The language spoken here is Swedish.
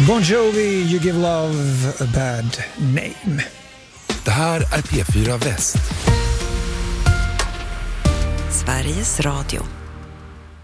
Bon Jovi, You Give Love a Bad Name. Det här är P4 Väst. Sveriges Radio.